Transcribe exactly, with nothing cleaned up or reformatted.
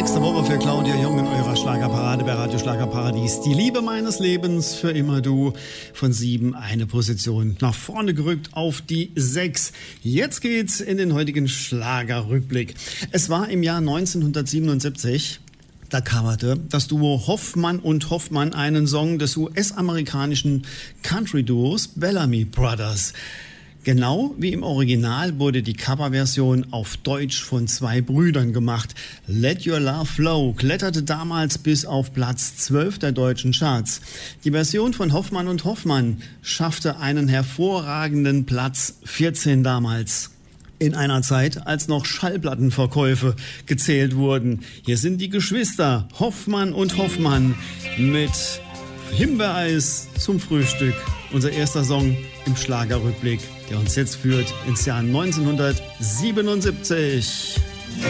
Sechste Woche für Claudia Jung in eurer Schlagerparade bei Radio Schlagerparadies. Die Liebe meines Lebens für immer du. Von sieben eine Position nach vorne gerückt auf die sechs. Jetzt geht's in den heutigen Schlagerrückblick. Es war im Jahr neunzehnhundertsiebenundsiebzig. Da coverte das Duo Hoffmann und Hoffmann einen Song des U S-amerikanischen Country-Duos Bellamy Brothers. Genau wie im Original wurde die Coverversion auf Deutsch von zwei Brüdern gemacht. Let Your Love Flow kletterte damals bis auf Platz zwölf der deutschen Charts. Die Version von Hoffmann und Hoffmann schaffte einen hervorragenden Platz vierzehn damals. In einer Zeit, als noch Schallplattenverkäufe gezählt wurden. Hier sind die Geschwister Hoffmann und Hoffmann mit Himbeereis zum Frühstück. Unser erster Song im Schlagerrückblick, der uns jetzt führt ins Jahr neunzehnhundertsiebenundsiebzig.